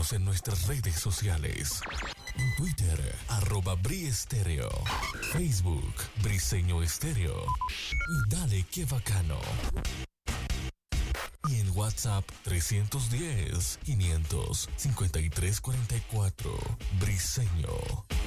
Síguenos en nuestras redes sociales. En Twitter, @BriEstereo. Facebook, Briseño Estéreo. Y dale que bacano. Y en WhatsApp 310-553-44. Briseño.